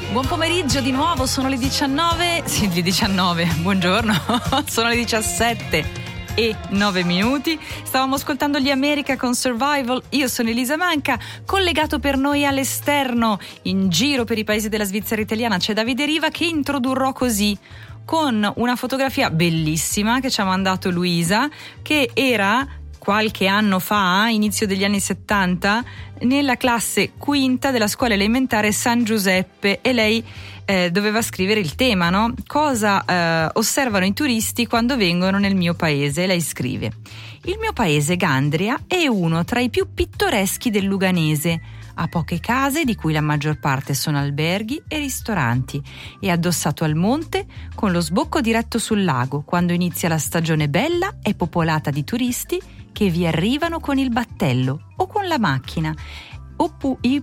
Buon pomeriggio di nuovo, sono le 19, sì, le 19, buongiorno, sono le 17 e 9 minuti. Stavamo ascoltando gli America con Survival. Io sono Elisa Manca, collegato per noi all'esterno, in giro per i paesi della Svizzera italiana, c'è Davide Riva che introdurrò così, con una fotografia bellissima che ci ha mandato Luisa, che era qualche anno fa, inizio degli anni 70, nella classe quinta della scuola elementare San Giuseppe, e lei doveva scrivere il tema, no? Cosa osservano i turisti quando vengono nel mio paese? Lei scrive: il mio paese, Gandria, è uno tra i più pittoreschi del Luganese. Ha poche case, di cui la maggior parte sono alberghi e ristoranti. È addossato al monte, con lo sbocco diretto sul lago. Quando inizia la stagione bella è popolata di turisti che vi arrivano con il battello o con la macchina, e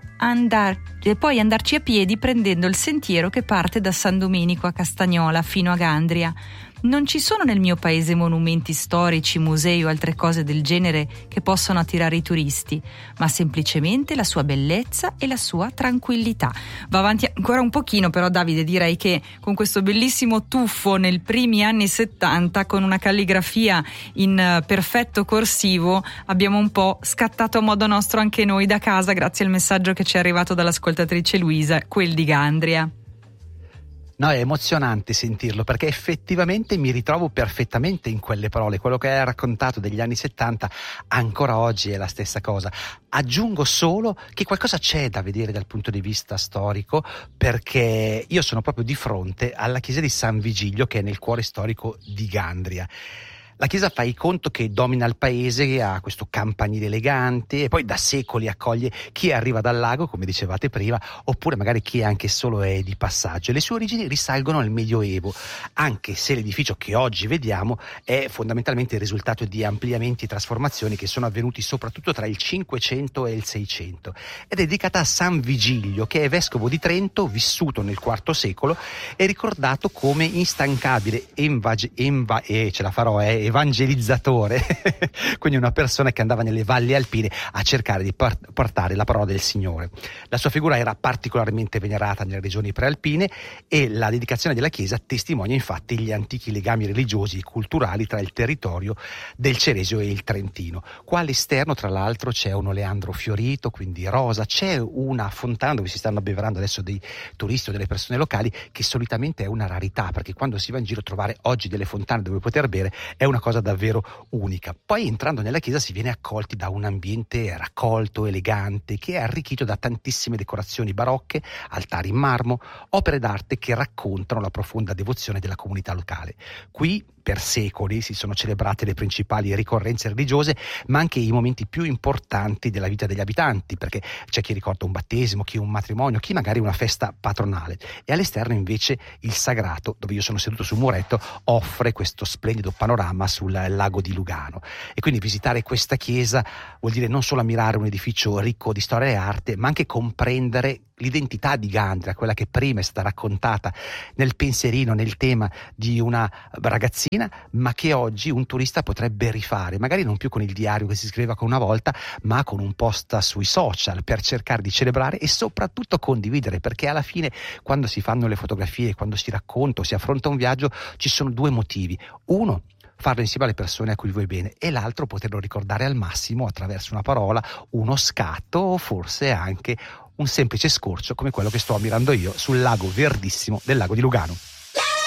poi andarci a piedi prendendo il sentiero che parte da San Domenico a Castagnola fino a Gandria. Non ci sono nel mio paese monumenti storici, musei o altre cose del genere che possano attirare i turisti, ma semplicemente la sua bellezza e la sua tranquillità. Va avanti ancora un pochino, però Davide, direi che con questo bellissimo tuffo nei primi anni 70, con una calligrafia in perfetto corsivo, abbiamo un po' scattato a modo nostro anche noi da casa, grazie al messaggio che ci è arrivato dall'ascoltatrice Luisa, quel di Gandria. No, è emozionante sentirlo, perché effettivamente mi ritrovo perfettamente in quelle parole. Quello che hai raccontato degli anni 70 ancora oggi è la stessa cosa. Aggiungo solo che qualcosa c'è da vedere dal punto di vista storico, perché io sono proprio di fronte alla chiesa di San Vigilio, che è nel cuore storico di Gandria. La chiesa, fai conto che domina il paese, ha questo campanile elegante e poi da secoli accoglie chi arriva dal lago, come dicevate prima, oppure magari chi anche solo è di passaggio. Le sue origini risalgono al Medioevo, anche se l'edificio che oggi vediamo è fondamentalmente il risultato di ampliamenti e trasformazioni che sono avvenuti soprattutto tra il 500 e il 600. È dedicata a San Vigilio, che è vescovo di Trento, vissuto nel IV secolo e ricordato come instancabile evangelizzatore, quindi una persona che andava nelle valli alpine a cercare di portare la parola del Signore. La sua figura era particolarmente venerata nelle regioni prealpine e la dedicazione della chiesa testimonia infatti gli antichi legami religiosi e culturali tra il territorio del Ceresio e il Trentino. Qua all'esterno, tra l'altro, c'è un oleandro fiorito, quindi rosa, c'è una fontana dove si stanno abbeverando adesso dei turisti o delle persone locali, che solitamente è una rarità, perché quando si va in giro trovare oggi delle fontane dove poter bere è una cosa davvero unica. Poi entrando nella chiesa si viene accolti da un ambiente raccolto, elegante, che è arricchito da tantissime decorazioni barocche, altari in marmo, opere d'arte che raccontano la profonda devozione della comunità locale. Qui per secoli si sono celebrate le principali ricorrenze religiose, ma anche i momenti più importanti della vita degli abitanti, perché c'è chi ricorda un battesimo, chi un matrimonio, chi magari una festa patronale. E all'esterno invece il sagrato, dove io sono seduto sul muretto, offre questo splendido panorama sul lago di Lugano. E quindi visitare questa chiesa vuol dire non solo ammirare un edificio ricco di storia e arte, ma anche comprendere l'identità di Gandria, quella che prima è stata raccontata nel pensierino, nel tema di una ragazzina, ma che oggi un turista potrebbe rifare, magari non più con il diario che si scriveva con una volta, ma con un post sui social, per cercare di celebrare e soprattutto condividere, perché alla fine quando si fanno le fotografie, quando si racconta o si affronta un viaggio, ci sono due motivi. Uno, farlo insieme alle persone a cui vuoi bene, e l'altro, poterlo ricordare al massimo attraverso una parola, uno scatto o forse anche un semplice scorcio come quello che sto ammirando io sul lago verdissimo del lago di Lugano.